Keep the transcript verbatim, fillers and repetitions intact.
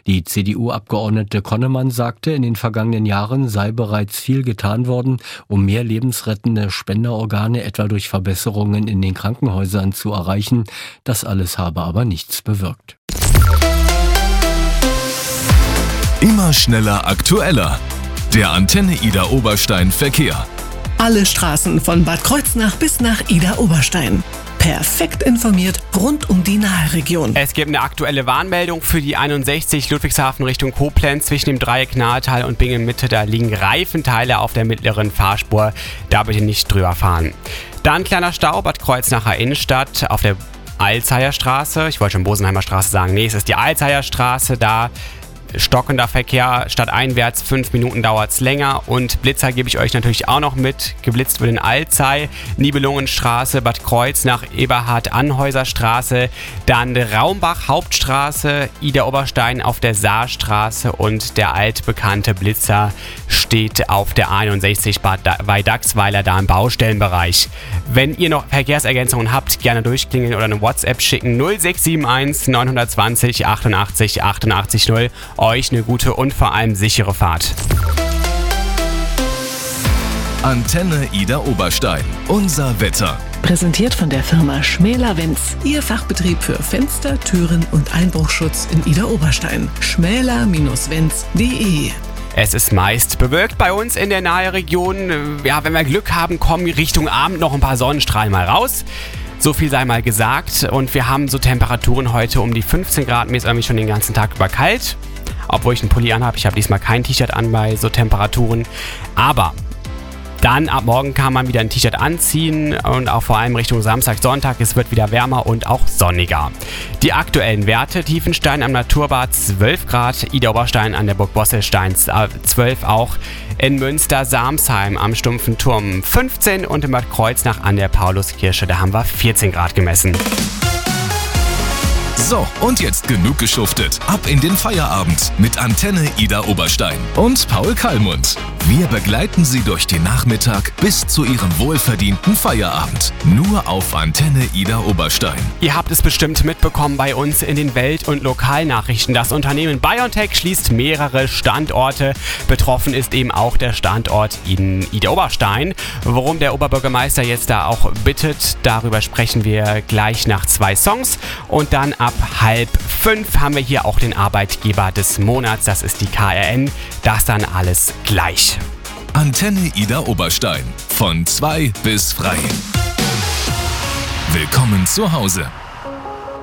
Die C D U-Abgeordnete Konnemann sagte, in den vergangenen Jahren sei bereits viel getan worden, um mehr lebensrettende Spenderorgane etwa durch Verbesserungen in den Krankenhäusern zu erreichen. Das alles habe aber nichts bewirkt. Immer schneller, aktueller. Der Antenne Ida Oberstein Verkehr. Alle Straßen von Bad Kreuznach bis nach Ida Oberstein. Perfekt informiert rund um die Naheregion. Es gibt eine aktuelle Warnmeldung für die einundsechzig Ludwigshafen Richtung Koblenz zwischen dem Dreieck Nahetal und Bingen-Mitte. Da liegen Reifenteile auf der mittleren Fahrspur. Da bitte nicht drüber fahren. Dann kleiner Stau, Bad Kreuznacher Innenstadt auf der Alzheimer Straße. Ich wollte schon Bosenheimer Straße sagen. Nee, es ist die Alzheimer Straße. Da stockender Verkehr, stadteinwärts fünf Minuten dauert es länger und Blitzer gebe ich euch natürlich auch noch mit. Geblitzt wird in Alzey, Nibelungenstraße, Bad Kreuznach, Eberhard-Anhäuser Straße, dann Raumbach Hauptstraße, Ida Oberstein auf der Saarstraße und der altbekannte Blitzer steht auf der einundsechzig bei Dachsweiler da im Baustellenbereich. Wenn ihr noch Verkehrsergänzungen habt, gerne durchklingeln oder eine WhatsApp schicken null sechs sieben eins neun zwei null achtundachtzig achtundachtzig null. Euch eine gute und vor allem sichere Fahrt. Antenne Ida Oberstein. Unser Wetter. Präsentiert von der Firma Schmäler-Wenz. Ihr Fachbetrieb für Fenster, Türen und Einbruchschutz in Ida Oberstein. schmäler Bindestrich wenz punkt de. Es ist meist bewölkt bei uns in der Naheregion. Ja, wenn wir Glück haben, kommen Richtung Abend noch ein paar Sonnenstrahlen mal raus. So viel sei mal gesagt. Und wir haben so Temperaturen heute um die fünfzehn Grad. Mir ist irgendwie schon den ganzen Tag über kalt. Obwohl ich einen Pulli anhabe. Ich habe diesmal kein T-Shirt an bei so Temperaturen. Aber dann ab morgen kann man wieder ein T-Shirt anziehen und auch vor allem Richtung Samstag, Sonntag. Es wird wieder wärmer und auch sonniger. Die aktuellen Werte: Tiefenstein am Naturbad zwölf Grad, Ida Oberstein an der Burg Bosselstein zwölf auch, in Münster Samsheim am Stumpfen Turm fünfzehn und in Bad Kreuznach an der Pauluskirche, da haben wir vierzehn Grad gemessen. So, und jetzt genug geschuftet. Ab in den Feierabend mit Antenne Ida Oberstein und Paul Kallmund. Wir begleiten Sie durch den Nachmittag bis zu Ihrem wohlverdienten Feierabend. Nur auf Antenne Ida Oberstein. Ihr habt es bestimmt mitbekommen bei uns in den Welt- und Lokalnachrichten. Das Unternehmen BioNTech schließt mehrere Standorte. Betroffen ist eben auch der Standort in Ida Oberstein. Worum der Oberbürgermeister jetzt da auch bittet, darüber sprechen wir gleich nach zwei Songs. Und dann ab halb fünf haben wir hier auch den Arbeitgeber des Monats. Das ist die K R N. Das dann alles gleich. Antenne Ida Oberstein. Von zwei bis frei. Willkommen zu Hause.